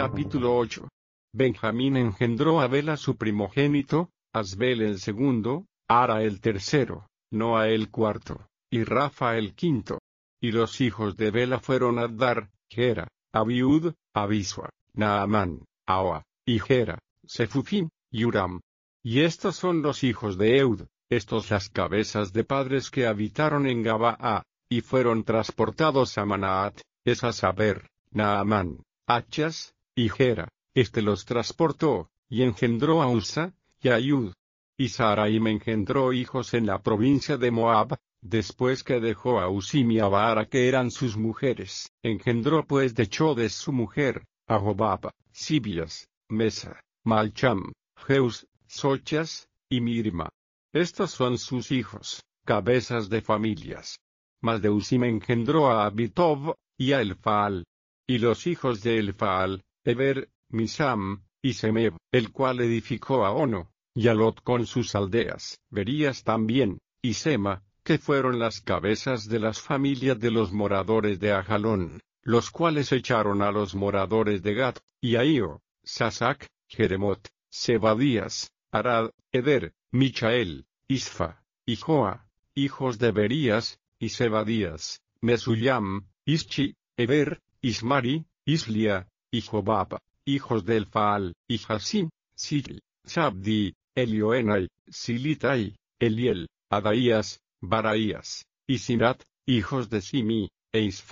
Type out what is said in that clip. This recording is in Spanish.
Capítulo 8. Benjamín engendró a Bela su primogénito, Asbel el segundo, Ara el tercero, Noa el cuarto, y Rafa el quinto. Y los hijos de Bela fueron Adar, Gera, Abiud, Abisua, Naamán, Ahoa, y Gera, Sefufim, y Uram. Y estos son los hijos de Eud, estos las cabezas de padres que habitaron en Gabaa, y fueron transportados a Manaat, es a saber, Naamán, Achas, y Gera, los transportó, y engendró a Usa, y a Yud. Y Saraim engendró hijos en la provincia de Moab, después que dejó a Usim y a Baara que eran sus mujeres. Engendró pues de Chodes su mujer, a Jobab, Sibias, Mesa, Malcham, Jeus, Sochas, y Mirma. Estos son sus hijos, cabezas de familias. Mas de Usim engendró a Abitov, y a Elfaal. Y los hijos de Elfaal, Eber, Misam, y Semeb, el cual edificó a Ono, y a Lot con sus aldeas, Berías también, y Sema, que fueron las cabezas de las familias de los moradores de Ajalón, los cuales echaron a los moradores de Gat, y a Io, Sasac, Jeremot, Zebadías, Arad, Eder, Michael, Isfa, y Joa, hijos de Berías, y Zebadías, Mesullam, Ischi, Eber, Ismari, Islia, y Jobab, hijos de Elfaal, y Jasim, Sil, Sabdi, Elioenai, Silitai, Eliel, Adaías, Baraías, y Sirat, hijos de Simi, e Isfa.